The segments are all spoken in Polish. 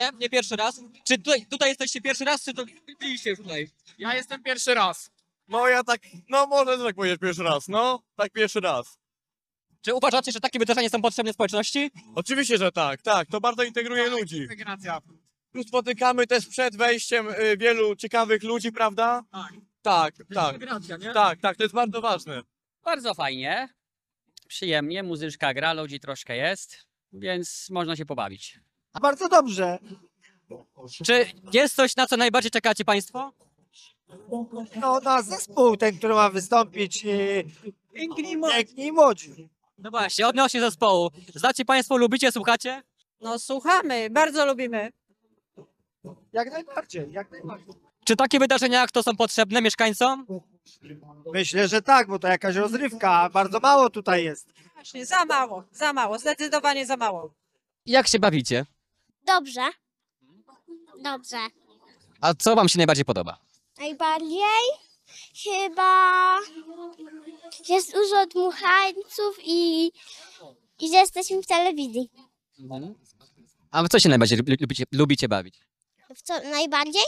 Nie pierwszy raz. Czy tutaj jesteście pierwszy raz, czy to byliście już tutaj? Ja jestem pierwszy raz. No ja tak, no można tak powiedzieć pierwszy raz, no, tak pierwszy raz. Czy uważacie, że takie wydarzenia są potrzebne społeczności? Oczywiście, że tak, tak, to bardzo integruje ludzi. Integracja. Tu spotykamy też przed wejściem wielu ciekawych ludzi, prawda? Tak. Tak, tak, Integracja, nie? tak, to jest bardzo ważne. Bardzo fajnie, przyjemnie, muzyczka gra, ludzi troszkę jest, więc można się pobawić. Bardzo dobrze. Czy jest coś, na co najbardziej czekacie państwo? No, na zespół ten, który ma wystąpić. Piękni i młodzi. No właśnie, odnośnie zespołu. Znacie państwo, lubicie, słuchacie? No słuchamy, bardzo lubimy. Jak najbardziej, jak najbardziej. Czy takie wydarzenia jak to są potrzebne mieszkańcom? Myślę, że tak, bo to jakaś rozrywka, a bardzo mało tutaj jest. Właśnie, za mało, zdecydowanie za mało. Jak się bawicie? Dobrze. Dobrze. A co wam się najbardziej podoba? Najbardziej chyba jest dużo dmuchańców i że jesteśmy w telewizji. A w co się najbardziej lubicie bawić? W co najbardziej?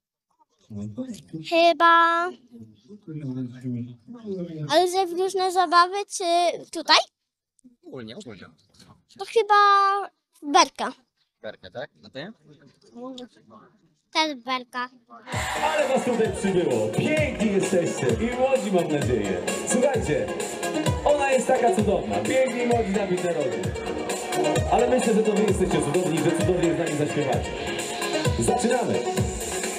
Chyba... Ale że w różne zabawy, czy tutaj? Ogólnie. To chyba berka. Berkę, tak? A ty? Też berka. Ale was tutaj przybyło. Piękni jesteście i młodzi, mam nadzieję. Słuchajcie, ona jest taka cudowna. Piękni i młodzi na narodzie. Ale myślę, że to wy jesteście cudowni, że cudownie z nami zaśpiewacie. Zaczynamy!